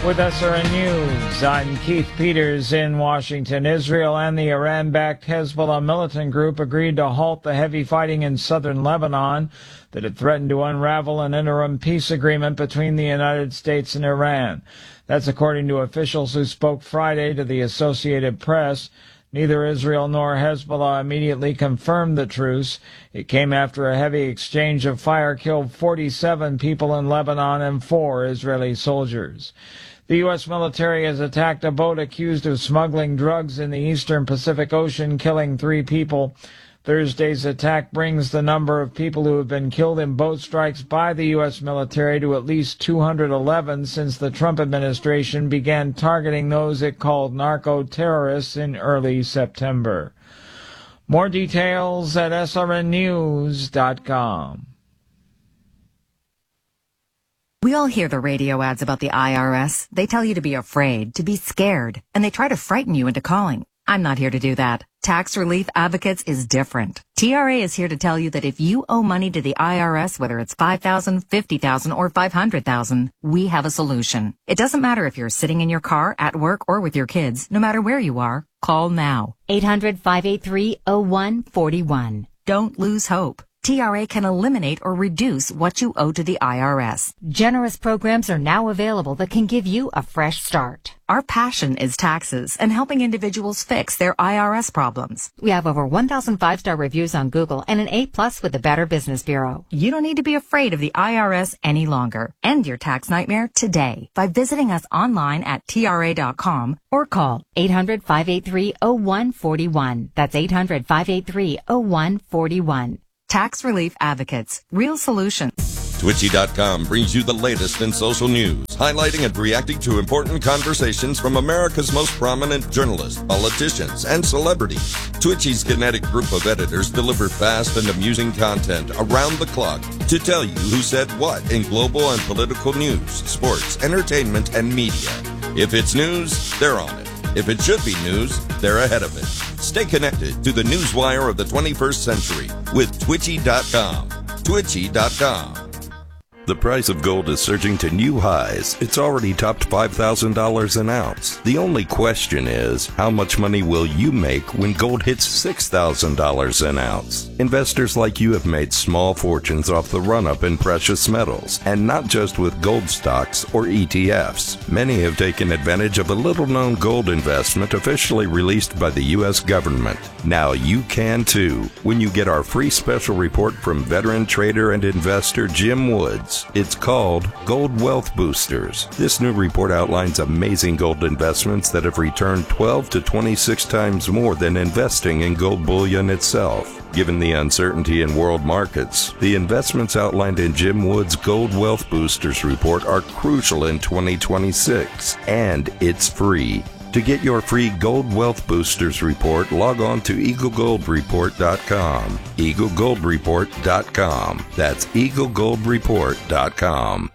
With SRN News, I'm Keith Peters in Washington. Israel and the Iran-backed Hezbollah militant group agreed to halt the heavy fighting in southern Lebanon that had threatened to unravel an interim peace agreement between the United States and Iran. That's according to officials who spoke Friday to the Associated Press. Neither Israel nor Hezbollah immediately confirmed the truce. It came after a heavy exchange of fire killed 47 people in Lebanon and 4 Israeli soldiers. The U.S. military has attacked a boat accused of smuggling drugs in the eastern Pacific Ocean, killing 3 people. Thursday's attack brings the number of people who have been killed in boat strikes by the U.S. military to at least 211 since the Trump administration began targeting those it called narco-terrorists in early September. More details at srnnews.com. We all hear the radio ads about the IRS. They tell you to be afraid, to be scared, and they try to frighten you into calling. I'm not here to do that. Tax Relief Advocates is different. TRA is here to tell you that if you owe money to the IRS, whether it's $5,000, $50,000, or $500,000, we have a solution. It doesn't matter if you're sitting in your car, at work, or with your kids. No matter where you are, call now. 800-583-0141. Don't lose hope. TRA can eliminate or reduce what you owe to the IRS. Generous programs are now available that can give you a fresh start. Our passion is taxes and helping individuals fix their IRS problems. We have over 1,000 5-star reviews on Google and an A+ with the Better Business Bureau. You don't need to be afraid of the IRS any longer. End your tax nightmare today by visiting us online at TRA.com or call 800-583-0141. That's 800-583-0141. Tax Relief Advocates. Real solutions. Twitchy.com brings you the latest in social news, highlighting and reacting to important conversations from America's most prominent journalists, politicians, and celebrities. Twitchy's kinetic group of editors deliver fast and amusing content around the clock to tell you who said what in global and political news, sports, entertainment, and media. If it's news, they're on it. If it should be news, they're ahead of it. Stay connected to the newswire of the 21st century with Twitchy.com. Twitchy.com. The price of gold is surging to new highs. It's already topped $5,000 an ounce. The only question is, how much money will you make when gold hits $6,000 an ounce? Investors like you have made small fortunes off the run-up in precious metals, and not just with gold stocks or ETFs. Many have taken advantage of a little-known gold investment officially released by the U.S. government. Now you can too, when you get our free special report from veteran trader and investor Jim Woods. It's called Gold Wealth Boosters. This new report outlines amazing gold investments that have returned 12 to 26 times more than investing in gold bullion itself. Given the uncertainty in world markets, the investments outlined in Jim Woods' Gold Wealth Boosters report are crucial in 2026, and it's free. To get your free Gold Wealth Boosters report, log on to EagleGoldReport.com. EagleGoldReport.com. That's EagleGoldReport.com.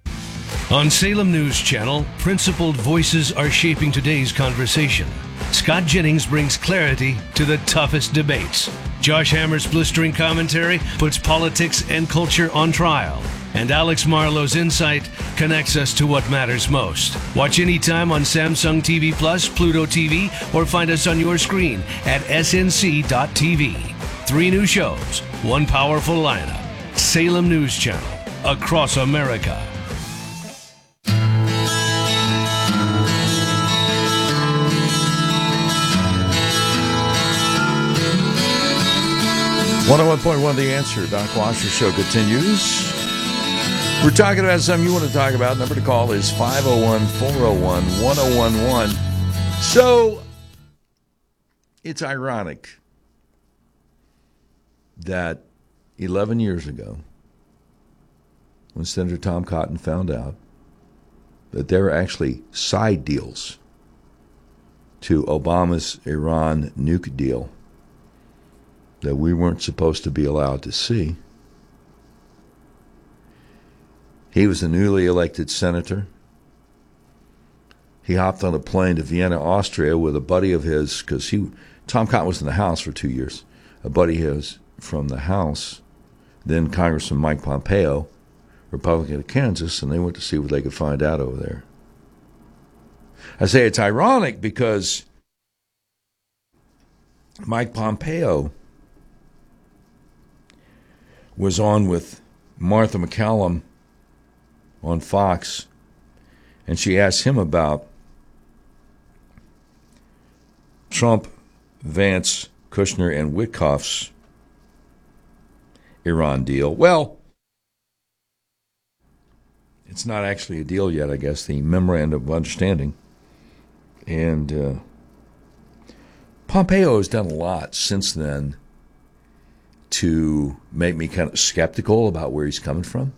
On Salem News Channel, principled voices are shaping today's conversation. Scott Jennings brings clarity to the toughest debates. Josh Hammer's blistering commentary puts politics and culture on trial. And Alex Marlowe's insight connects us to what matters most. Watch anytime on Samsung TV Plus, Pluto TV, or find us on your screen at snc.tv. 3 new shows, 1 powerful lineup. Salem News Channel, across America. .1 The Answer. Doc Washer Show continues. We're talking about something you want to talk about. Number to call is 501-401-1011. So, it's ironic that 11 years ago, when Senator Tom Cotton found out that there were actually side deals to Obama's Iran nuke deal that we weren't supposed to be allowed to see, he was a newly elected senator. He hopped on a plane to Vienna, Austria with a buddy of his, because Tom Cotton was in the House for 2 years. A buddy of his from the House, then Congressman Mike Pompeo, Republican of Kansas, and they went to see what they could find out over there. I say it's ironic because Mike Pompeo was on with Martha MacCallum on Fox, and she asked him about Trump, Vance, Kushner, and Witkoff's Iran deal. Well, it's not actually a deal yet, I guess, the memorandum of understanding. And Pompeo has done a lot since then to make me kind of skeptical about where he's coming from.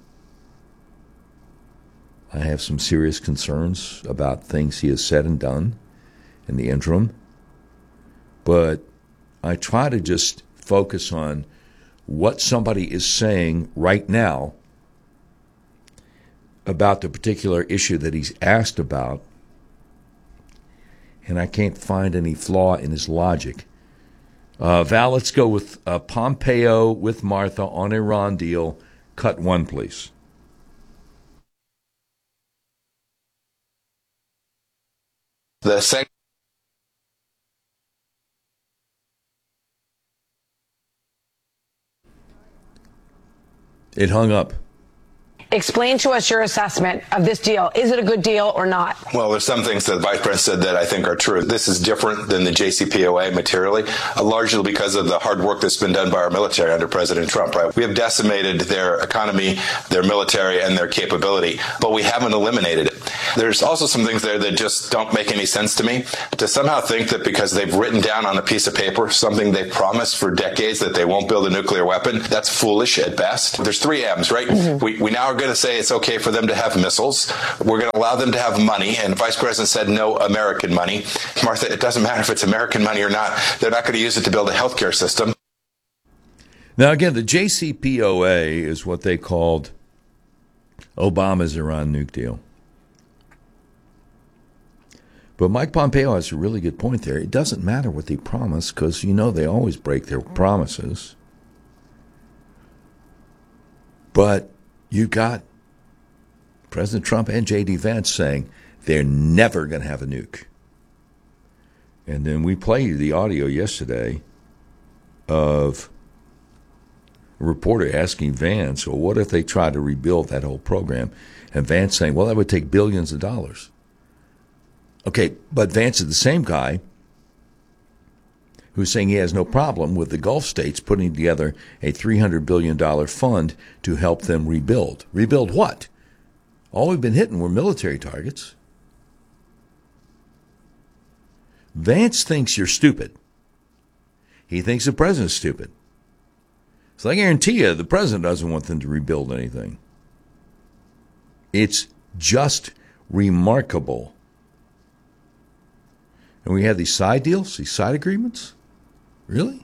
I have some serious concerns about things he has said and done in the interim. But I try to just focus on what somebody is saying right now about the particular issue that he's asked about, and I can't find any flaw in his logic. Val, let's go with Pompeo with Martha on Iran deal. Cut 1, please. The second. It hung up. Explain to us your assessment of this deal. Is it a good deal or not? Well, there's some things that the Vice President said that I think are true. This is different than the JCPOA materially, largely because of the hard work that's been done by our military under President Trump. Right? We have decimated their economy, their military, and their capability, but we haven't eliminated it. There's also some things there that just don't make any sense to me. To somehow think that because they've written down on a piece of paper something they've promised for decades that they won't build a nuclear weapon, that's foolish at best. There's 3 M's, right? Mm-hmm. We now are going to say it's okay for them to have missiles. We're going to allow them to have money. And Vice President said no American money. Martha, it doesn't matter if it's American money or not. They're not going to use it to build a healthcare system. Now, again, the JCPOA is what they called Obama's Iran nuke deal. But Mike Pompeo has a really good point there. It doesn't matter what they promise because, you know, they always break their promises. But you got President Trump and J.D. Vance saying they're never going to have a nuke. And then we played the audio yesterday of a reporter asking Vance, well, what if they try to rebuild that whole program? And Vance saying, well, that would take billions of dollars. Okay, but Vance is the same guy who's saying he has no problem with the Gulf states putting together a $300 billion fund to help them rebuild. Rebuild what? All we've been hitting were military targets. Vance thinks you're stupid. He thinks the president's stupid. So I guarantee you the president doesn't want them to rebuild anything. It's just remarkable. And we have these side deals, these side agreements? Really?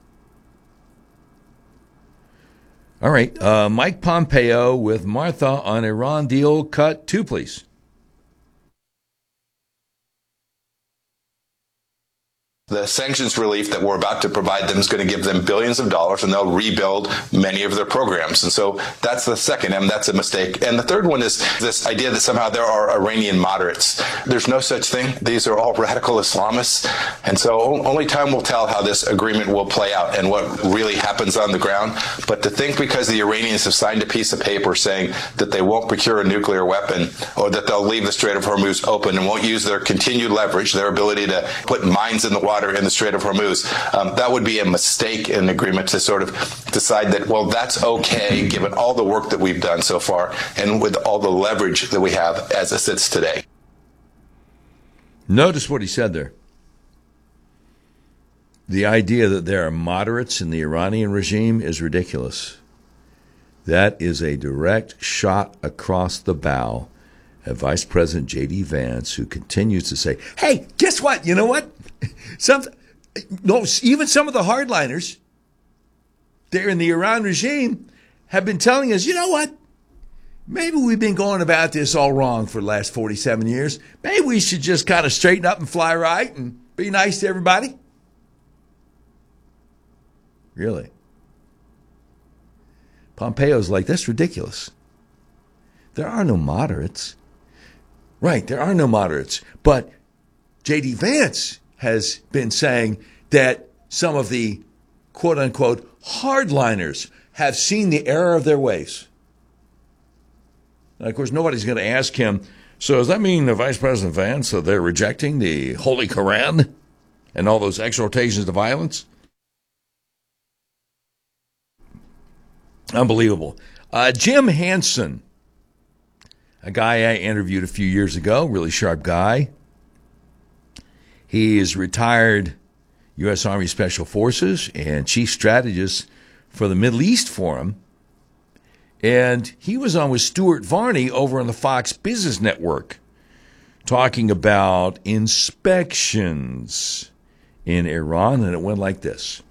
All right. Mike Pompeo with Martha on Iran deal. Cut 2, please. The sanctions relief that we're about to provide them is going to give them billions of dollars, and they'll rebuild many of their programs. And so that's the second M. That's a mistake. And the third one is this idea that somehow there are Iranian moderates. There's no such thing. These are all radical Islamists. And so only time will tell how this agreement will play out and what really happens on the ground. But to think because the Iranians have signed a piece of paper saying that they won't procure a nuclear weapon or that they'll leave the Strait of Hormuz open and won't use their continued leverage, their ability to put mines in the water in the Strait of Hormuz, that would be a mistake in the agreement to sort of decide that, well, that's okay given all the work that we've done so far and with all the leverage that we have as it sits today. Notice what he said there. The idea that there are moderates in the Iranian regime is ridiculous. That is a direct shot across the bow at Vice President J.D. Vance, who continues to say, hey, guess what? You know what? Even some of the hardliners there in the Iran regime have been telling us, you know what? Maybe we've been going about this all wrong for the last 47 years. Maybe we should just kind of straighten up and fly right and be nice to everybody. Really? Pompeo's like, that's ridiculous. There are no moderates. Right, there are no moderates. But J.D. Vance has been saying that some of the quote-unquote hardliners have seen the error of their ways. Now, of course, nobody's going to ask him, so does that mean Vice President Vance, so they're rejecting the Holy Koran and all those exhortations to violence? Unbelievable. Jim Hansen, a guy I interviewed a few years ago, really sharp guy. He is retired U.S. Army Special Forces and chief strategist for the Middle East Forum. And he was on with Stuart Varney over on the Fox Business Network talking about inspections in Iran, and it went like this.